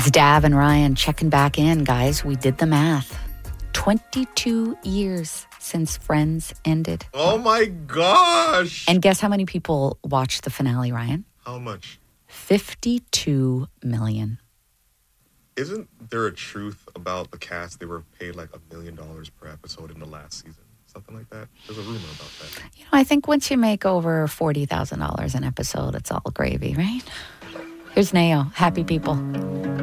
It's Dav and Ryan checking back in, guys. We did the math. 22 years since Friends ended. Oh my gosh. And guess how many people watched the finale, Ryan? How much? 52 million. Isn't there a truth about the cast? They were paid like $1 million per episode in the last season. Something like that. There's a rumor about that. You know, I think once you make over $40,000 an episode, it's all gravy, right? Here's Nao. Happy people.